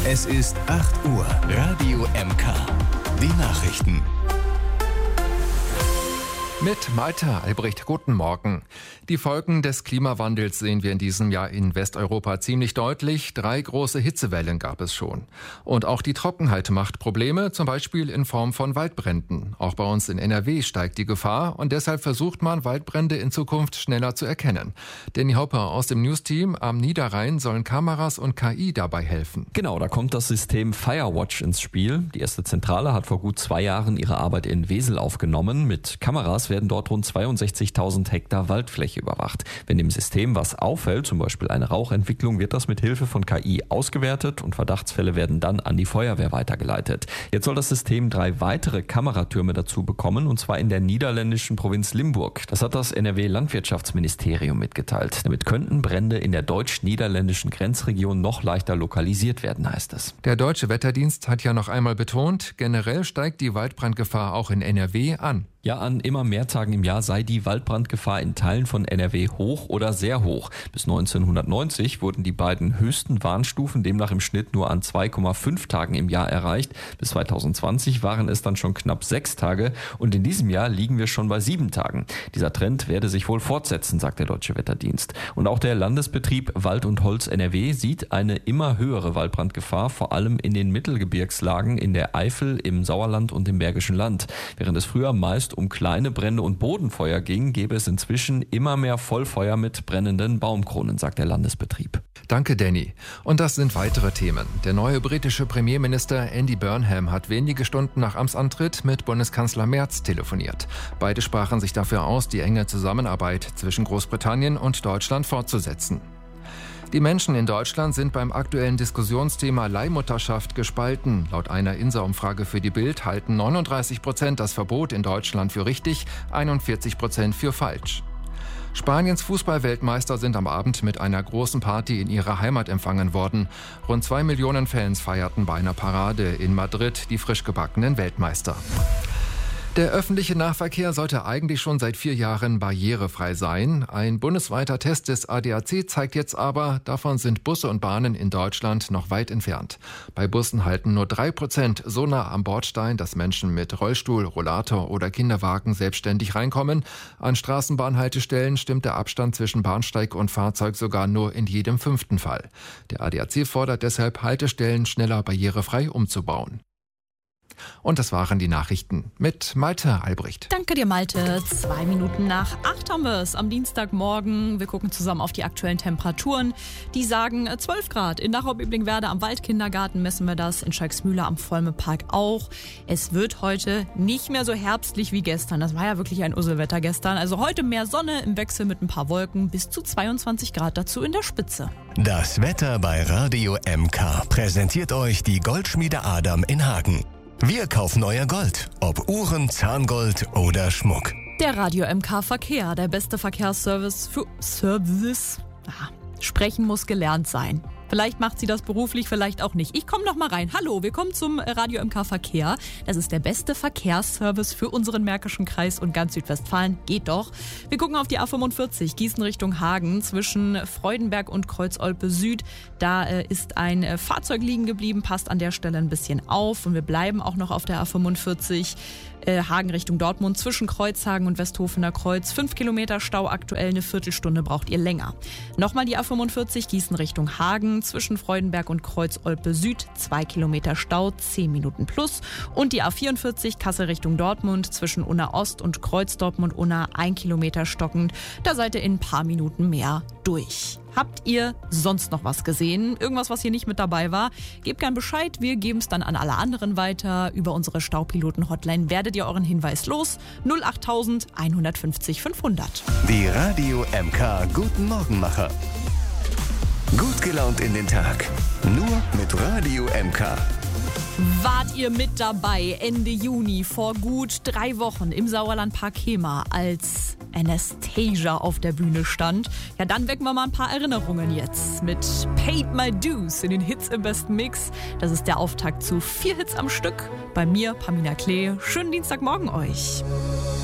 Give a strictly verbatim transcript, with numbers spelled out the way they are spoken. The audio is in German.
Es ist acht Uhr. Radio M K. Die Nachrichten. Mit Malte Albrecht, guten Morgen. Die Folgen des Klimawandels sehen wir in diesem Jahr in Westeuropa ziemlich deutlich. Drei große Hitzewellen gab es schon. Und auch die Trockenheit macht Probleme, zum Beispiel in Form von Waldbränden. Auch bei uns in N R W steigt die Gefahr und deshalb versucht man, Waldbrände in Zukunft schneller zu erkennen. Danny Hopper aus dem News-Team am Niederrhein sollen Kameras und K I dabei helfen. Genau, da kommt das System Firewatch ins Spiel. Die erste Zentrale hat vor gut zwei Jahren ihre Arbeit in Wesel aufgenommen. Mit Kameras werden dort rund zweiundsechzigtausend Hektar Waldfläche überwacht. Wenn dem System was auffällt, zum Beispiel eine Rauchentwicklung, wird das mit Hilfe von K I ausgewertet und Verdachtsfälle werden dann an die Feuerwehr weitergeleitet. Jetzt soll das System drei weitere Kameratürme dazu bekommen, und zwar in der niederländischen Provinz Limburg. Das hat das N R W-Landwirtschaftsministerium mitgeteilt. Damit könnten Brände in der deutsch-niederländischen Grenzregion noch leichter lokalisiert werden, heißt es. Der Deutsche Wetterdienst hat ja noch einmal betont, generell steigt die Waldbrandgefahr auch in N R W an. Ja, an immer mehr Tagen im Jahr sei die Waldbrandgefahr in Teilen von N R W hoch oder sehr hoch. Bis neunzehnhundertneunzig wurden die beiden höchsten Warnstufen demnach im Schnitt nur an zwei Komma fünf Tagen im Jahr erreicht. Bis zweitausendzwanzig waren es dann schon knapp sechs Tage und in diesem Jahr liegen wir schon bei sieben Tagen. Dieser Trend werde sich wohl fortsetzen, sagt der Deutsche Wetterdienst. Und auch der Landesbetrieb Wald und Holz N R W sieht eine immer höhere Waldbrandgefahr, vor allem in den Mittelgebirgslagen in der Eifel, im Sauerland und im Bergischen Land. Während es früher meist um kleine Brände und Bodenfeuer ging, gäbe es inzwischen immer mehr Vollfeuer mit brennenden Baumkronen, sagt der Landesbetrieb. Danke, Danny. Und das sind weitere Themen. Der neue britische Premierminister Andy Burnham hat wenige Stunden nach Amtsantritt mit Bundeskanzler Merz telefoniert. Beide sprachen sich dafür aus, die enge Zusammenarbeit zwischen Großbritannien und Deutschland fortzusetzen. Die Menschen in Deutschland sind beim aktuellen Diskussionsthema Leihmutterschaft gespalten. Laut einer I N S A-Umfrage für die Bild halten neununddreißig Prozent das Verbot in Deutschland für richtig, einundvierzig Prozent für falsch. Spaniens Fußballweltmeister sind am Abend mit einer großen Party in ihrer Heimat empfangen worden. Rund zwei Millionen Fans feierten bei einer Parade in Madrid die frisch gebackenen Weltmeister. Der öffentliche Nahverkehr sollte eigentlich schon seit vier Jahren barrierefrei sein. Ein bundesweiter Test des A D A C zeigt jetzt aber, davon sind Busse und Bahnen in Deutschland noch weit entfernt. Bei Bussen halten nur drei Prozent so nah am Bordstein, dass Menschen mit Rollstuhl, Rollator oder Kinderwagen selbstständig reinkommen. An Straßenbahnhaltestellen stimmt der Abstand zwischen Bahnsteig und Fahrzeug sogar nur in jedem fünften Fall. Der A D A C fordert deshalb, Haltestellen schneller barrierefrei umzubauen. Und das waren die Nachrichten mit Malte Albrecht. Danke dir, Malte. Zwei Minuten nach acht haben wir es am Dienstagmorgen. Wir gucken zusammen auf die aktuellen Temperaturen. Die sagen zwölf Grad. In Dachau-Bieblingwerder am Waldkindergarten messen wir das. In Schalksmühle am Volmepark auch. Es wird heute nicht mehr so herbstlich wie gestern. Das war ja wirklich ein Usselwetter gestern. Also heute mehr Sonne im Wechsel mit ein paar Wolken. Bis zu zweiundzwanzig Grad dazu in der Spitze. Das Wetter bei Radio M K präsentiert euch die Goldschmiede Adam in Hagen. Wir kaufen euer Gold, ob Uhren, Zahngold oder Schmuck. Der Radio M K Verkehr, der beste Verkehrsservice für Service. Ah, sprechen muss gelernt sein. Vielleicht macht sie das beruflich, vielleicht auch nicht. Ich komme noch mal rein. Hallo, wir kommen zum Radio M K Verkehr. Das ist der beste Verkehrsservice für unseren Märkischen Kreis und ganz Südwestfalen. Geht doch. Wir gucken auf die A fünfundvierzig, Gießen Richtung Hagen, zwischen Freudenberg und Kreuzolpe Süd. Da äh, ist ein äh, Fahrzeug liegen geblieben, passt an der Stelle ein bisschen auf. Und wir bleiben auch noch auf der A fünfundvierzig, äh, Hagen Richtung Dortmund, zwischen Kreuzhagen und Westhofener Kreuz. Fünf Kilometer Stau aktuell, eine Viertelstunde braucht ihr länger. Nochmal die A fünfundvierzig, Gießen Richtung Hagen, zwischen Freudenberg und Kreuzolpe Süd, zwei Kilometer Stau, zehn Minuten plus. Und die A vierundvierzig, Kassel Richtung Dortmund, zwischen Unna Ost und Kreuz Dortmund-Unna, ein Kilometer stockend. Da seid ihr in ein paar Minuten mehr durch. Habt ihr sonst noch was gesehen? Irgendwas, was hier nicht mit dabei war? Gebt gern Bescheid, wir geben es dann an alle anderen weiter. Über unsere Staupiloten-Hotline werdet ihr euren Hinweis los. null acht tausend einhundertfünfzig fünfhundert. Die Radio M K Guten Morgenmacher. Gut gelaunt in den Tag. Nur mit Radio M K. Wart ihr mit dabei Ende Juni vor gut drei Wochen im Sauerlandpark Hemer, als Anastasia auf der Bühne stand? Ja, dann wecken wir mal ein paar Erinnerungen jetzt mit Paid My Dues in den Hits im besten Mix. Das ist der Auftakt zu vier Hits am Stück. Bei mir, Pamina Klee. Schönen Dienstagmorgen euch.